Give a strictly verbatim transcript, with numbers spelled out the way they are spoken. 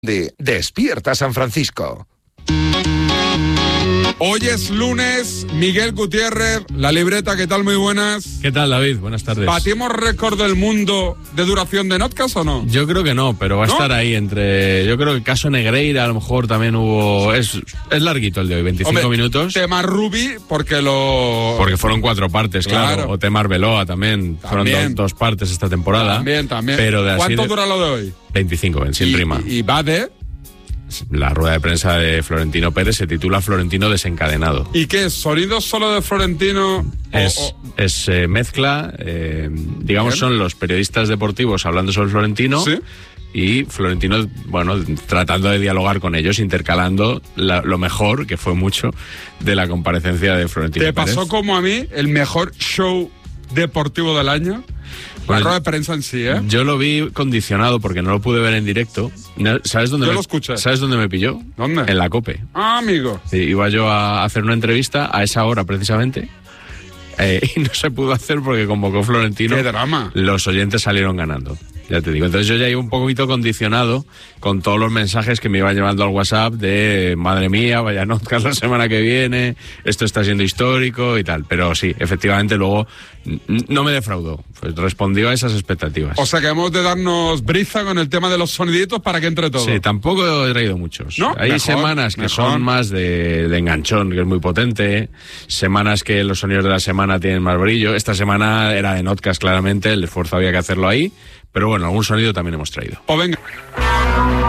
de Despierta San Francisco. Hoy es lunes, Miguel Gutiérrez, La Libreta, ¿qué tal? Muy buenas. ¿Qué tal, David? Buenas tardes. ¿Batimos récord del mundo de duración de Notcast o no? Yo creo que no, pero va a ¿No? estar ahí entre... Yo creo que el caso Negreira a lo mejor también hubo... Es, es larguito el de hoy, veinticinco Hombre, minutos. Tema Ruby, porque lo... Porque fueron cuatro partes, claro. Claro. O Temar Beloa también. Fueron También. dos, dos partes esta temporada. También, también. Pero de así ¿Cuánto de- dura lo de hoy? veinticinco, en sin y, rima. Y, y va de... La rueda de prensa de Florentino Pérez se titula Florentino desencadenado. ¿Y qué es? ¿Sonido solo de Florentino? O- Es, o- es eh, mezcla, eh, digamos, Bien. son los periodistas deportivos hablando sobre Florentino. ¿Sí? Y Florentino, bueno, tratando de dialogar con ellos, intercalando la- lo mejor, que fue mucho, de la comparecencia de Florentino ¿Te Pérez. pasó como a mí el mejor show deportivo del año? La Pues- rueda de prensa en sí, ¿eh? Yo lo vi condicionado porque no lo pude ver en directo. No, ¿Sabes dónde Yo me, lo escuché. ¿Sabes dónde me pilló? ¿Dónde? En la COPE. Ah, amigo. Sí, iba yo a hacer una entrevista a esa hora precisamente eh, y no se pudo hacer porque convocó Florentino. ¡Qué drama! Los oyentes salieron ganando. Ya te digo. Entonces yo ya iba un poquito condicionado con todos los mensajes que me iban llevando al WhatsApp de madre mía, vaya Notcast la semana que viene, esto está siendo histórico y tal. Pero sí, efectivamente luego n- no me defraudó. Pues respondió a esas expectativas. O sea que hemos de darnos brisa con el tema de los soniditos para que entre todo. Sí, tampoco he traído muchos. ¿No? Hay Mejor, semanas que mejor. son más de, de enganchón, que es muy potente. Semanas que los sonidos de la semana tienen más brillo. Esta semana era de Notcast, claramente. El esfuerzo había que hacerlo ahí. Pero bueno, algún sonido también hemos traído. O venga.